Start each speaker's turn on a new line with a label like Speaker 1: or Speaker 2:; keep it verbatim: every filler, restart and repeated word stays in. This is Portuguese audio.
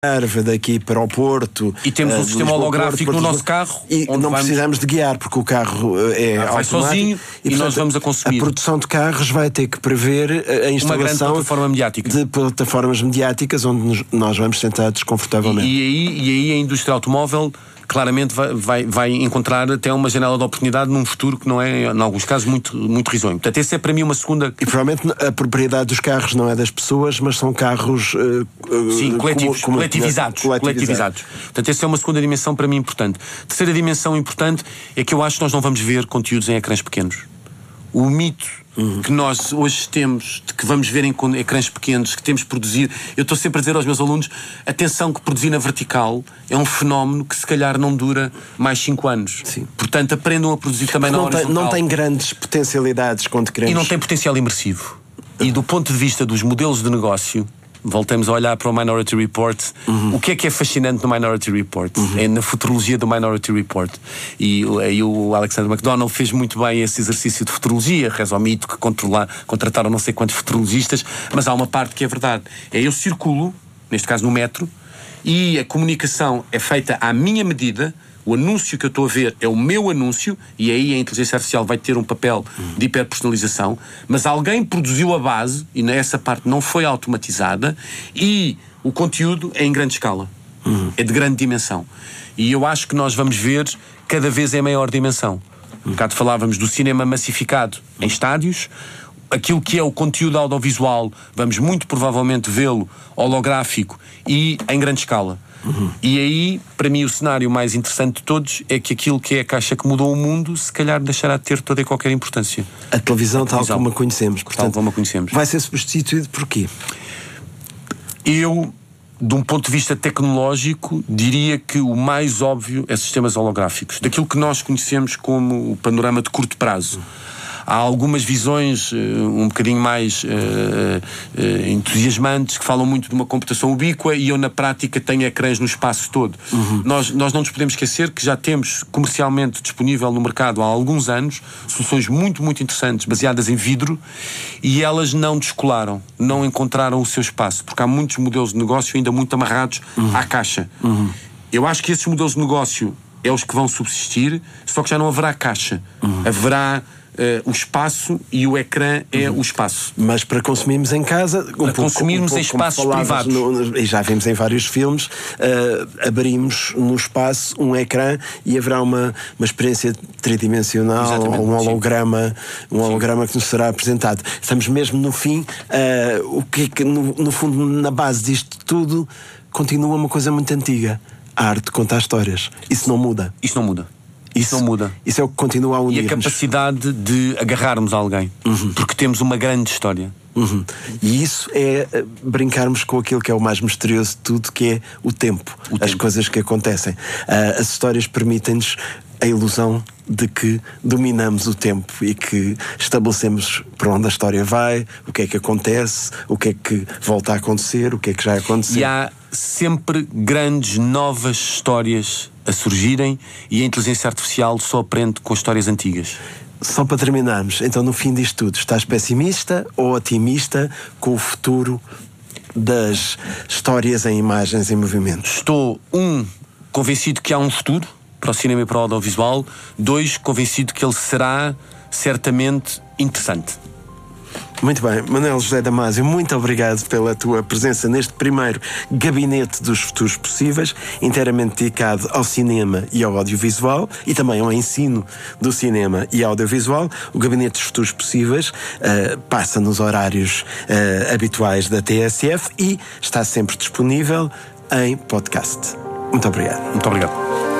Speaker 1: daqui para o Porto.
Speaker 2: E temos um uh, sistema holográfico Porto, no nosso carro.
Speaker 1: E não vamos... precisamos de guiar, porque o carro é ah,
Speaker 2: vai sozinho e, e portanto, nós vamos a consumir.
Speaker 1: A produção de carros vai ter que prever a instalação
Speaker 2: uma grande plataforma mediática.
Speaker 1: de plataformas mediáticas onde nos, nós vamos sentar desconfortavelmente.
Speaker 2: E, e, aí, e aí a indústria automóvel claramente vai, vai, vai encontrar até uma janela de oportunidade num futuro que não é, em alguns casos, muito, muito risonho. Portanto, essa é para mim uma segunda...
Speaker 1: E provavelmente a propriedade dos carros não é das pessoas, mas são carros... Uh,
Speaker 2: Sim, coletivos, como, como, coletivizados, coletivizados. coletivizados. Portanto, essa é uma segunda dimensão para mim importante. Terceira dimensão importante é que eu acho que nós não vamos ver conteúdos em ecrãs pequenos. O mito uhum. que nós hoje temos, de que vamos ver em ecrãs pequenos, que temos de produzir, eu estou sempre a dizer aos meus alunos, atenção que produzir na vertical é um fenómeno que se calhar não dura mais cinco anos.
Speaker 1: Sim.
Speaker 2: Portanto, aprendam a produzir também
Speaker 1: não
Speaker 2: na horizontal.
Speaker 1: Tem, não tem grandes potencialidades quando queremos.
Speaker 2: E não tem potencial imersivo. Uhum. E do ponto de vista dos modelos de negócio, voltemos a olhar para o Minority Report. Uhum. O que é que é fascinante no Minority Report? Uhum. É na futurologia do Minority Report. E aí o Alexander McDonald fez muito bem esse exercício de futurologia. Reza ao mito que controlar, contrataram não sei quantos futurologistas, mas há uma parte que é verdade. É eu circulo, neste caso no metro, e a comunicação é feita à minha medida. O anúncio que eu estou a ver é o meu anúncio, e aí a inteligência artificial vai ter um papel de hiperpersonalização, mas alguém produziu a base, e nessa parte não foi automatizada, e o conteúdo é em grande escala. Uhum. É de grande dimensão. E eu acho que nós vamos ver cada vez em maior dimensão. Um bocado falávamos do cinema massificado em estádios. Aquilo que é o conteúdo audiovisual, vamos muito provavelmente vê-lo holográfico e em grande escala. Uhum. E aí, para mim, o cenário mais interessante de todos é que aquilo que é a caixa que mudou o mundo, se calhar deixará de ter toda e qualquer importância.
Speaker 1: A televisão, a televisão tal como a conhecemos.
Speaker 2: Portanto, tal como a conhecemos.
Speaker 1: Vai ser substituído por quê?
Speaker 2: Eu, de um ponto de vista tecnológico, diria que o mais óbvio é sistemas holográficos. Daquilo que nós conhecemos como o panorama de curto prazo. Há algumas visões uh, um bocadinho mais uh, uh, entusiasmantes que falam muito de uma computação ubíqua, e eu na prática tenho ecrãs no espaço todo. Uhum. Nós, nós não nos podemos esquecer que já temos comercialmente disponível no mercado há alguns anos soluções muito, muito interessantes baseadas em vidro, e elas não descolaram, não encontraram o seu espaço, porque há muitos modelos de negócio ainda muito amarrados uhum. à caixa. Uhum. Eu acho que esses modelos de negócio é os que vão subsistir, só que já não haverá caixa. Uhum. Haverá Uh, o espaço, e o ecrã é uhum. o espaço.
Speaker 1: Mas para consumirmos em casa, um
Speaker 2: para
Speaker 1: pouco,
Speaker 2: consumirmos
Speaker 1: um
Speaker 2: em espaços privados.
Speaker 1: No, e já vimos em vários filmes, uh, abrimos no espaço um ecrã e haverá uma, uma experiência tridimensional. Exatamente. Ou um holograma, um holograma que nos será apresentado. Estamos mesmo no fim. Uh, o que é que, no, no fundo, na base disto tudo, continua uma coisa muito antiga. A arte conta histórias. Isso não muda.
Speaker 2: Isso não muda. Isso, isso não muda.
Speaker 1: Isso é o que continua a unir-nos.
Speaker 2: E a capacidade de agarrarmos a alguém. Uhum. Porque temos uma grande história.
Speaker 1: Uhum. E isso é uh, brincarmos com aquilo que é o mais misterioso de tudo, que é o tempo. O as tempo. Coisas que acontecem. Uh, as histórias permitem-nos a ilusão de que dominamos o tempo e que estabelecemos para onde a história vai, o que é que acontece, o que é que volta a acontecer, o que é que já aconteceu.
Speaker 2: E há sempre grandes novas histórias a surgirem, e a inteligência artificial só aprende com histórias antigas.
Speaker 1: Só para terminarmos, então, no fim disto tudo, estás pessimista ou otimista com o futuro das histórias em imagens em movimento?
Speaker 2: Estou, um, convencido que há um futuro para o cinema e para o audiovisual. Dois, convencido que ele será certamente interessante.
Speaker 1: Muito bem, Manuel José Damasio, muito obrigado pela tua presença neste primeiro Gabinete dos Futuros Possíveis, inteiramente dedicado ao cinema e ao audiovisual, e também ao ensino do cinema e audiovisual. O Gabinete dos Futuros Possíveis uh, passa nos horários uh, habituais da T S F e está sempre disponível em podcast. Muito obrigado.
Speaker 2: Muito obrigado.